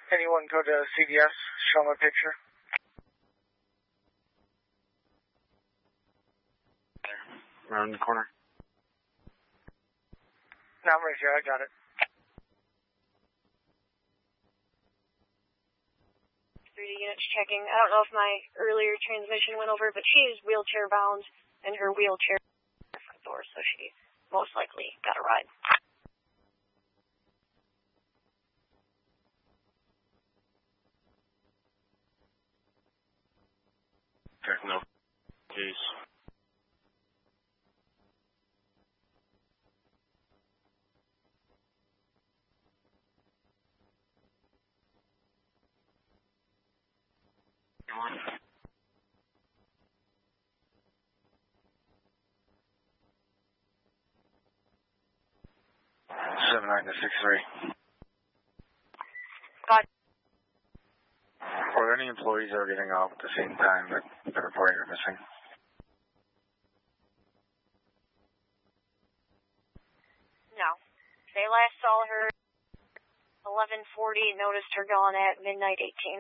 Anyone go to CVS? Show them a picture. Around the corner. No, I'm right here. I got it. Units checking. I don't know if my earlier transmission went over, but she is wheelchair bound, and her wheelchair is at the front door, so she most likely got a ride. No. Peace. Come on. 79-63. Got. Are there any employees that are getting off at the same time that the reporting are missing? No. They last saw her 11:40, noticed her gone at midnight 18.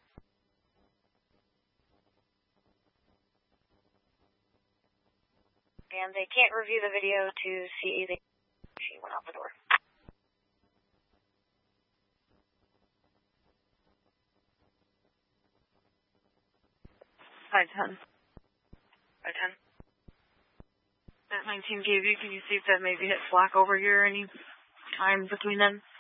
And they can't review the video to see that she went out the door. Hi, 10. Hi, 10. At 19 kV, can you see if that maybe hit slack over here any time between then?